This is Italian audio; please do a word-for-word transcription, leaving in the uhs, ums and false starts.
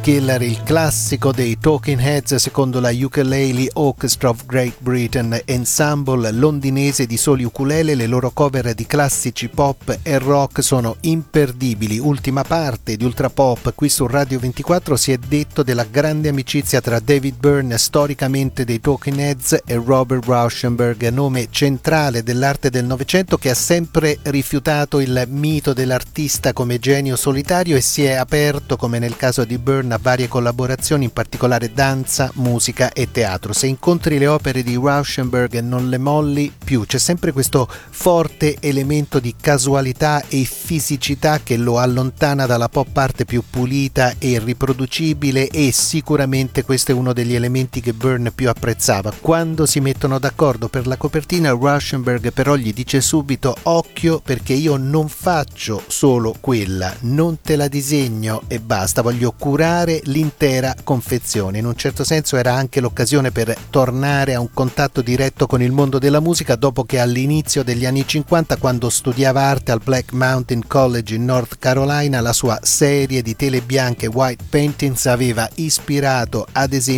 Killer, il classico dei Talking Heads secondo la Ukulele Orchestra of Great Britain, ensemble londinese di soli ukulele. Le loro cover di classici pop e rock sono imperdibili. Ultima parte di Ultra Pop qui su Radio ventiquattro. Si è detto della grande amicizia tra David Byrne, storicamente dei Talking Heads, e Robert Rauschenberg, nome centrale dell'arte del Novecento, che ha sempre rifiutato il mito dell'artista come genio solitario e si è aperto, come nel caso di Byrne, a varie collaborazioni, in particolare danza, musica e teatro. Se incontri le opere di Rauschenberg non le molli più, c'è sempre questo forte elemento di casualità e fisicità che lo allontana dalla pop art più pulita e riproducibile, e sicuramente questo è uno degli elementi che Byrne più apprezzava. Quando si mettono d'accordo per la copertina, Rauschenberg però gli dice subito: occhio, perché io non faccio solo quella, non te la disegno e basta, voglio curare l'intera confezione. In un certo senso era anche l'occasione per tornare a un contatto diretto con il mondo della musica, dopo che all'inizio degli anni cinquanta, quando studiava arte al Black Mountain College in North Carolina, la sua serie di tele bianche White Paintings aveva ispirato ad esempio